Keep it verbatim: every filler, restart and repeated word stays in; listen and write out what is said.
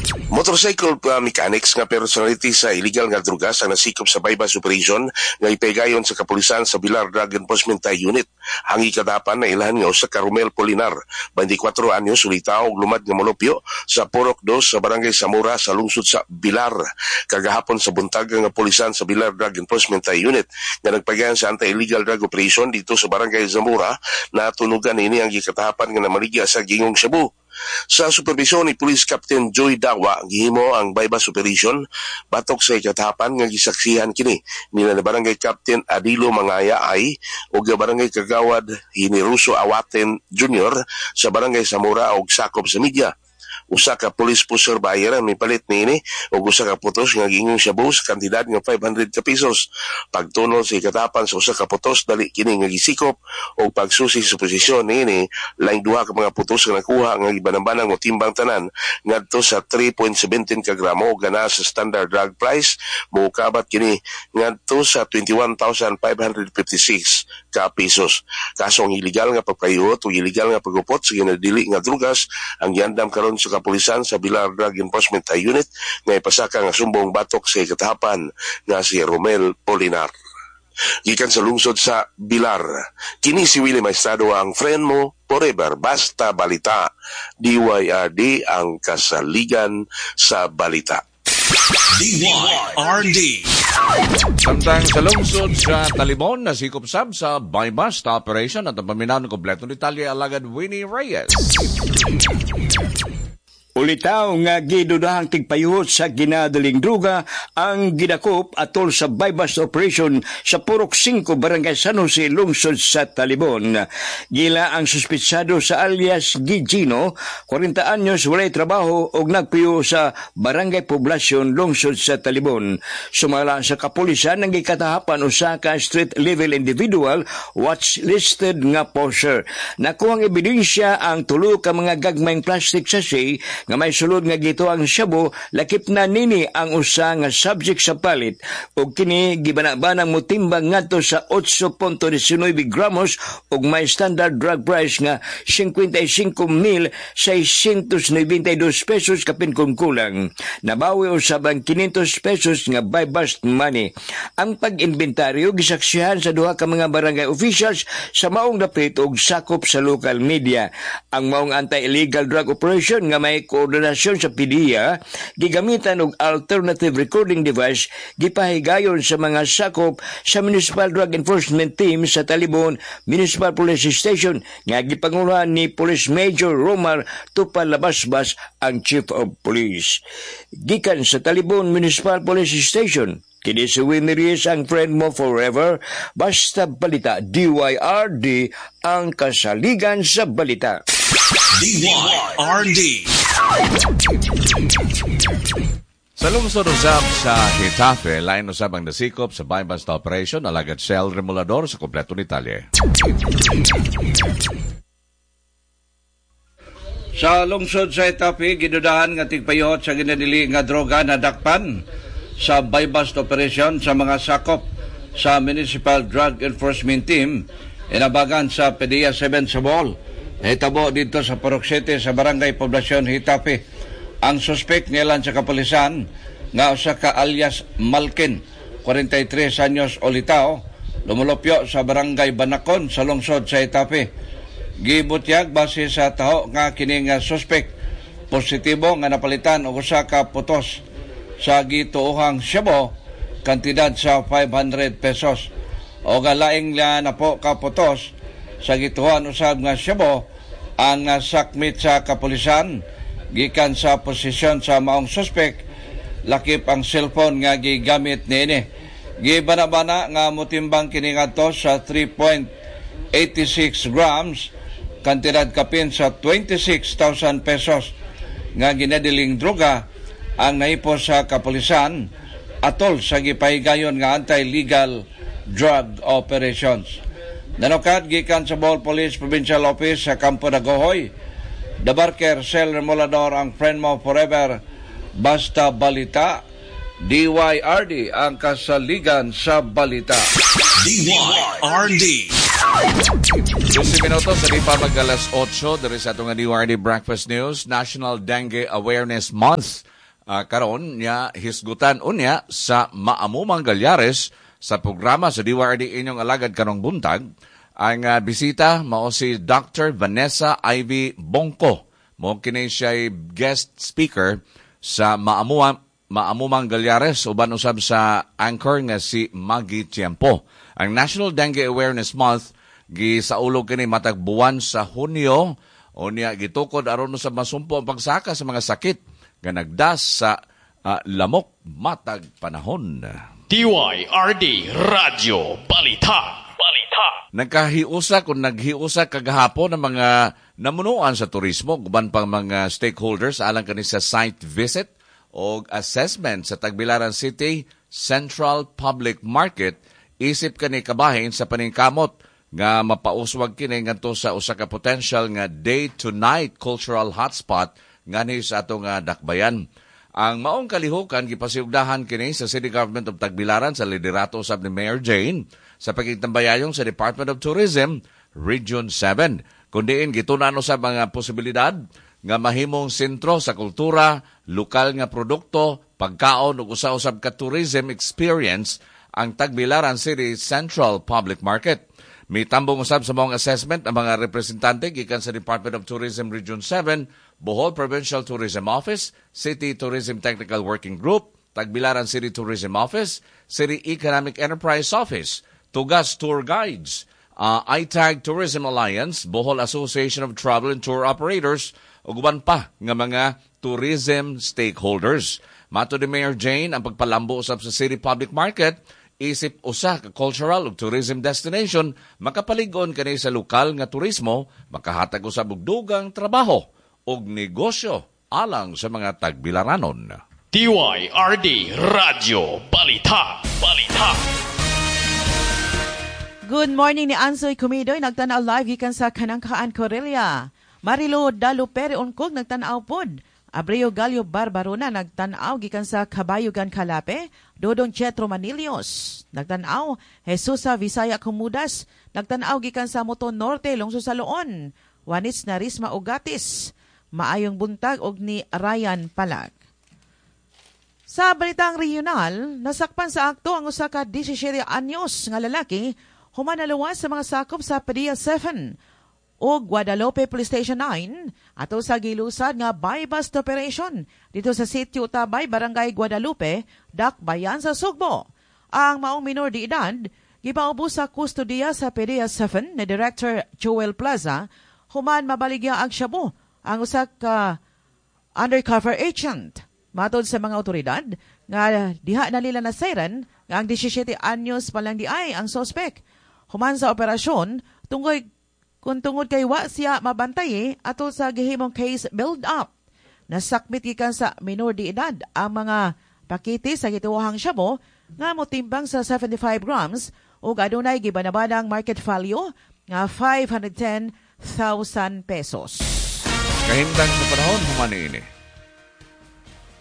Motorcycle uh, mechanics nga personality sa illegal nga drugas ang nasikop sa bypass operation nga ipegayon sa kapulisan sa Bilar Drug Enforcement Unit. Ang ikadapan na ilahan nga usa ka Romel Polinar, twenty-four anyos, ulitaw ug lumad nga molupyo sa Purok two sa Barangay Samora sa lungsod sa Bilar. Kagahapon sa buntag nga pulisan sa Bilar Drug Enforcement Unit nga nagpagayon sa anti-illegal drug operation dito sa Barangay Zamora na tunugan ini ang ikatahapan nga namaligya sa Gingong Cebu. Sa supervisyon ni Police Captain Joy Dawa, gihimo ang bypass operation batok sa ikatahapan nga gisaksihan kini nila na Barangay Captain Adilo Mangaya ay ug Barangay Kagawad Hiniruso Awaten Junior sa Barangay Samora ug sakop sa media. Usa ka police pusher buyer ang mipalit niini ug usa ka putos nga gingong Cebu sa kantidad nga five hundred ka pesos. Pagtunol sa ikatapan sa usa ka putos dali kini nga gisikop ug pagsusi sa posisyon niini laing duha ka mga putos nga nakuha nga gibanang-banang mo timbang tanan ngadto sa three point one seven ka gramo gana sa standard drug price mokabat kini ngadto sa twenty-one thousand five hundred fifty-six ka pesos. Kasong illegal nga pagpayot o illegal nga pagupot sa ginadili nga drugas ang giandam karon sa kapulisan sa Bilar Drug Enforcement Unit nga ipasaka nga sumbong batok sa ikatahapan nga si Romel Polinar. Gikan sa lungsod sa Bilar, kini si Willie Maestrado ang friend mo forever, basta balita. D Y R D ang kasaligan sa balita. D Y R D. Samtang sa lungsod sa Talibon, nasikop sab sa bypass operation at ang paminaw ng kompleto ni Talia Alagad Winnie Reyes. Ulitaw nga gidudahang tigpayuhot sa ginadaling druga ang gidakop atol sa bypass operation sa Purok five Barangay San Jose, lungsod sa Talibon. Gila ang suspitsado sa alias Gigino, forty anyos, walay trabaho og nagpuyo sa Barangay Poblacion, lungsod sa Talibon. Sumala sa kapulisan ang gikatahapan usa ka street level individual watch-listed nga poster. Nakuhang ebidensya ang tulo ka mga gagmayng plastic sachet nga may sulod nga gito ang Cebu, lakip na nini ang usa nga subject sa palit ug kini gibana-banang motimbang ngadto sa eight point one nine gramos ug may standard drug price nga fifty-five mil seiscientos noventa y dos pesos kapin kung kulang. Nabawi usab ang five hundred pesos nga bypass money. Ang pag-inventaryo gisaksihan sa duha ka mga barangay officials sa maong dapit ug sakop sa local media. Ang maong anti-illegal drug operation nga may koordinasyon sa P D E A, gigamitan og alternative recording device, gipahigayon sa mga sakop sa Municipal Drug Enforcement Team sa Talibon Municipal Police Station nga gipanguluhan ni Police Major Romar Tupalabasbas ang Chief of Police. Gikan sa Talibon Municipal Police Station, kini si Winnie Reyes ang friend mo forever, basta balita. D Y R D ang kasaligan sa balita. D Y R D. Sa lungsod usab sa Hitafe, lain usab ang nasikop sa bypass operation alagad Shell Remolador sa kompleto ni Talye. Sa lungsod sa Hitafe, gidudahan nga tigpayot sa ginadili nga droga na dakpan sa bypass operation sa mga sakop sa Municipal Drug Enforcement Team inabagan sa P D E A seven sa Bohol. Hitabo dito sa Purok City sa Barangay Poblacion, Hitafe. Ang suspect nilan sa kapulisan nga usa ka alias Malkin, forty-three anyos, olitao, lumulupyo sa Barangay Banakon sa lungsod sa Hitafe. Gibutyag base sa taho nga kini nga suspect positibo nga napalitan og usa ka putos sa gituohang Cebu, kantidad sa five hundred pesos. O galaing na po ka putos sa gituhan usab nga Cebu ang nasakmit sa kapulisan gikan sa posisyon sa maong suspect, lakip ang cellphone nga gigamit niini. Gibanabana nga motimbang kini ngadto sa three point eight six grams, kantidad kapin sa twenty-six thousand pesos nga ginadiling droga ang nahipo sa kapulisan atol sa gipahigayon nga anti-legal drug operations. Nanukad gikan sa Bohol Police Provincial Office sa Campo Dagohoy, Dabarker Shell Remolador ang friend mo forever, basta balita. D Y R D ang kasaligan sa balita. D Y R D. fifty minutos sa di pa mag alas eight, there is atong D Y R D Breakfast News. National Dengue Awareness Month uh, karon niya hisgutan unya sa maamumang galyares sa programa sa D Y R D inyong alagad karong buntag. Ang uh, bisita mao si Doctor Vanessa Ivy Bongko. Mo kini siya guest speaker sa maamumang maamumang galyares uban usab sa anchor nga si Maggie Tiempo. Ang National Dengue Awareness Month gisaulog kini matag buwan sa Hunyo. Unya gitukod aron sa masumpo ang pagsaka sa mga sakit nga nagdas sa uh, lamok matag panahon. D Y R D Radio Balita. Balita. Nagkahiusa kung naghiusa kagahapon ng mga namunuan sa turismo guban pang mga stakeholders alang kani sa site visit o assessment sa Tagbilaran City Central Public Market isip kani kabahin sa paningkamot nga mapauswag kini ngadto sa usa ka potential nga day to night cultural hotspot ngani sa ato nga dakbayan. Ang maong kalihukan gipasiugdahan kini sa City Government of Tagbilaran sa liderato usab ni Mayor Jane sa pagkitambayayong sa Department of Tourism Region seven. Kundiin gitunan usab mga posibilidad nga mahimong sentro sa kultura, lokal nga produkto, pagkaon ug usa-usab ka tourism experience ang Tagbilaran City Central Public Market. Mitambong usab sa mong assessment ang mga representante gikan sa Department of Tourism Region seven, Bohol Provincial Tourism Office, City Tourism Technical Working Group, Tagbilaran City Tourism Office, City Economic Enterprise Office, Tugas Tour Guides, uh, I T A G Tourism Alliance, Bohol Association of Travel and Tour Operators, ug uban pa nga mga tourism stakeholders. Mato ni Mayor Jane ang pagpalambo usab sa City Public Market isip usa ka cultural ug tourism destination makapalig-on kani sa lokal nga turismo, makahatag usab og dugang trabaho ug negosyo alang sa mga Tagbilaranon. D Y R D Radio Balita. Balita. Good morning ni Ansoy Kumidoy nagtanaw live gikan sa Kanangkaan Corelia. Marilo Dalupere Unkog nagtanaw pod. Abreu Galio Barbarona nagtanaw gikan sa Kabayugan Kalape. Dodong Chetro Manilios nagtanaw. Jesusa Visaya Kumudas nagtanaw gikan sa Moto Norte Lungsod sa Loon. Wanits na Risma Ugatis. Maayong buntag og ni Ryan Palag. Sa balitang regional, nasakpan sa akto ang usa ka disisiete anyos nga lalaki human naluwas sa mga sakop sa Padilla seven o Guadalupe Police Station nine ato sa gilusad nga buy-bust operation dito sa Sitio Tabay, Barangay Guadalupe, Dakbayan sa Sugbo. Ang maong minor de edad gipaubos sa kustodiya sa Padilla seven ni Director Joel Plaza human mabaligya ang shabu ang usa ka undercover agent. Matod sa mga otoridad nga diha na nila na siren nga ang disisiete anyos pa lang di ay ang suspect. Human sa operasyon, tungkol kung tungod kay wa siya mabantay ato sa gihimong case build-up. Nasakmit gikan sa minor de edad ang mga pakiti sa gituwahang shabu nga motimbang sa seventy-five grams ug adunay gibanabadang market value nga five hundred ten thousand pesos. Kahimtang sa panahon human ini.